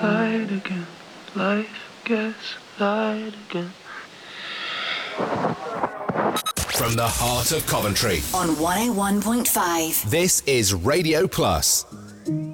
light again. Life gets light again. From the heart of Coventry on 101.5. This is Radio Plus.